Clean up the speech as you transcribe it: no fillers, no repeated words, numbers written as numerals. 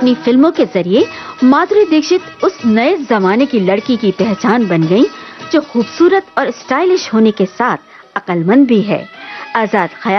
अपनी फिल्मों के जरिए माधुरी दीक्षित उस नए जमाने की लड़की की पहचान बन गईं, जो खूबसूरत और स्टाइलिश होने के साथ अक्लमंद भी है। आजाद ख्याल